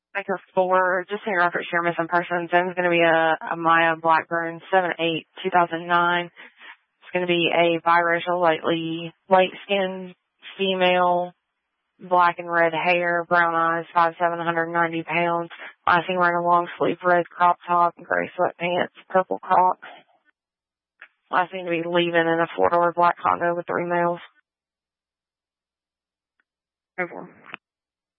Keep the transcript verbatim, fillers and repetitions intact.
Maker four, just in your record share missing persons. Then it's going to be a, a Maya Blackburn, seven eight two thousand nine. It's going to be a biracial, lightly light-skinned female, black and red hair, brown eyes, five seven, one hundred ninety pounds. I think wearing a long sleeve red crop top and gray sweatpants, purple Crocs. Last thing to be leaving in a four-door black condo with three males. Over.